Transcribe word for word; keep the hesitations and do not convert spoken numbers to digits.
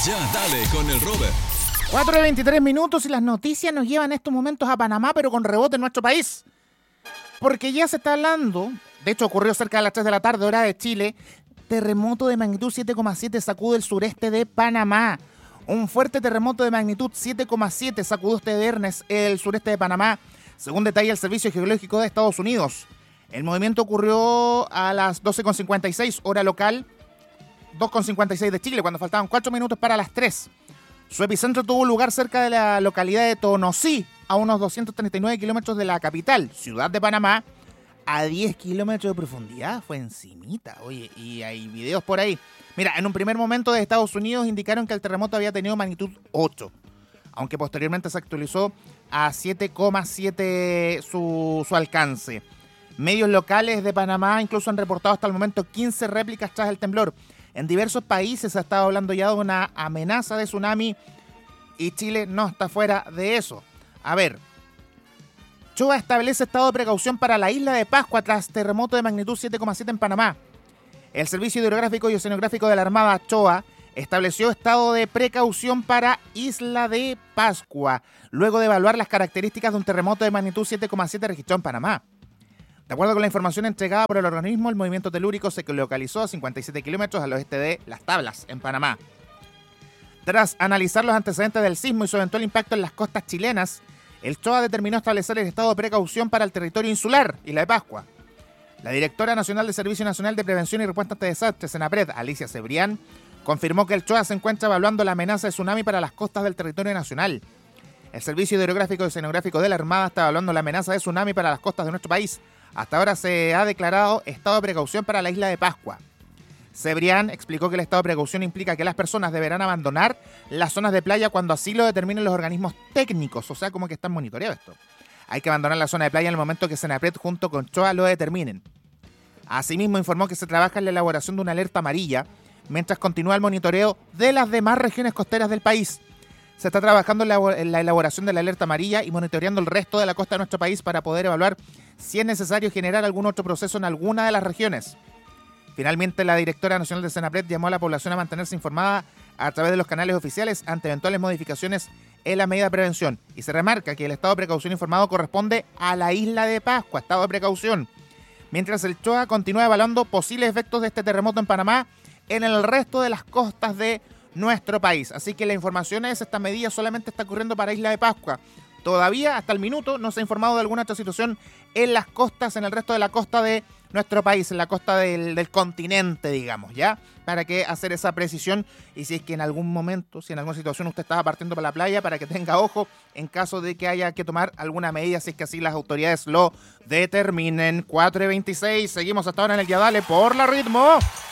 Ya dale con el Robert. cuatro y veintitrés minutos y las noticias nos llevan en estos momentos a Panamá, pero con rebote en nuestro país. Porque ya se está hablando, de hecho ocurrió cerca de las tres de la tarde, hora de Chile, terremoto de magnitud siete coma siete sacude el sureste de Panamá. Un fuerte terremoto de magnitud siete coma siete sacudió este viernes el sureste de Panamá, según detalla el Servicio Geológico de Estados Unidos. El movimiento ocurrió a las doce con cincuenta y seis, hora local, dos con cincuenta y seis de Chile, cuando faltaban cuatro minutos para las tres. Su epicentro tuvo lugar cerca de la localidad de Tonosí, a unos doscientos treinta y nueve kilómetros de la capital, ciudad de Panamá, a diez kilómetros de profundidad. Fue encimita, oye, y hay videos por ahí. Mira, en un primer momento de Estados Unidos indicaron que el terremoto había tenido magnitud ocho, aunque posteriormente se actualizó a siete coma siete su, su alcance. Medios locales de Panamá incluso han reportado hasta el momento quince réplicas tras el temblor. En diversos países se ha estado hablando ya de una amenaza de tsunami y Chile no está fuera de eso. A ver, CHOA establece estado de precaución para la isla de Pascua tras terremoto de magnitud siete coma siete en Panamá. El Servicio Hidrográfico y Oceanográfico de la Armada, CHOA, estableció estado de precaución para Isla de Pascua, luego de evaluar las características de un terremoto de magnitud siete coma siete registrado en Panamá. De acuerdo con la información entregada por el organismo, el movimiento telúrico se localizó a cincuenta y siete kilómetros al oeste de Las Tablas, en Panamá. Tras analizar los antecedentes del sismo y su eventual impacto en las costas chilenas, el CHOA determinó establecer el estado de precaución para el territorio insular, Isla de Pascua. La directora nacional del Servicio Nacional de Prevención y Respuesta ante Desastres, SENAPRED, Alicia Cebrián, confirmó que el CHOA se encuentra evaluando la amenaza de tsunami para las costas del territorio nacional. El Servicio Hidrográfico y Oceanográfico de la Armada está evaluando la amenaza de tsunami para las costas de nuestro país. Hasta ahora se ha declarado estado de precaución para la Isla de Pascua. Cebrián explicó que el estado de precaución implica que las personas deberán abandonar las zonas de playa cuando así lo determinen los organismos técnicos, o sea, como que están monitoreando esto. Hay que abandonar la zona de playa en el momento que SENAPRED junto con CHOA lo determinen. Asimismo, informó que se trabaja en la elaboración de una alerta amarilla, mientras continúa el monitoreo de las demás regiones costeras del país. Se está trabajando en la elaboración de la alerta amarilla y monitoreando el resto de la costa de nuestro país para poder evaluar si es necesario generar algún otro proceso en alguna de las regiones. Finalmente, la directora nacional de SENAPRED llamó a la población a mantenerse informada a través de los canales oficiales ante eventuales modificaciones en la medida de prevención. Y se remarca que el estado de precaución informado corresponde a la Isla de Pascua, estado de precaución. Mientras el CHOA continúa evaluando posibles efectos de este terremoto en Panamá en el resto de las costas de nuestro país. Así que la información es, esta medida solamente está ocurriendo para Isla de Pascua. Todavía, hasta el minuto, no se ha informado de alguna otra situación en las costas, en el resto de la costa de nuestro país, en la costa del, del continente, digamos, ¿ya? Para que hacer esa precisión y si es que en algún momento, si en alguna situación usted estaba partiendo para la playa, para que tenga ojo en caso de que haya que tomar alguna medida, si es que así las autoridades lo determinen. cuatro y veintiséis, seguimos hasta ahora en el Ya Dale por la Ritmo.